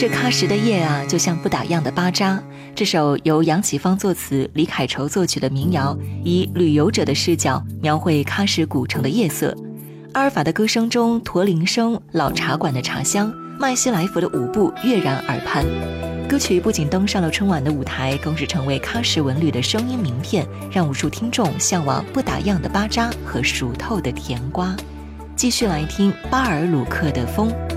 这喀什的夜啊，就像不打烊的巴扎。这首由杨启芳作词、李凯愁作曲的民谣，以旅游者的视角描绘喀什古城的夜色。阿尔法的歌声中，驼铃声、老茶馆的茶香、麦西来佛的舞步跃然耳畔。歌曲不仅登上了春晚的舞台，更是成为喀什文旅的声音名片，让无数听众向往不打烊的巴扎和熟透的甜瓜。继续来听巴尔鲁克的风。